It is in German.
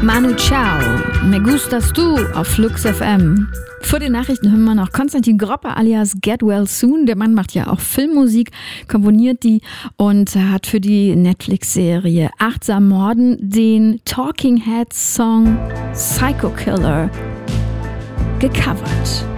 Manu Chao, Me Gustas Du auf Flux FM. Vor den Nachrichten hören wir noch Konstantin Gropper alias Get Well Soon. Der Mann macht ja auch Filmmusik, komponiert die und hat für die Netflix-Serie Achtsam Morden den Talking Heads Song Psycho Killer gecovert.